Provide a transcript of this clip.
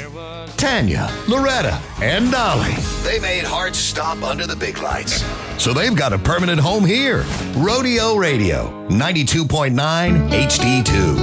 Tanya, Loretta, and Dolly. They made Hearts stop under the big lights. So they've got a permanent home here. Rodeo Radio, 92.9 HD2.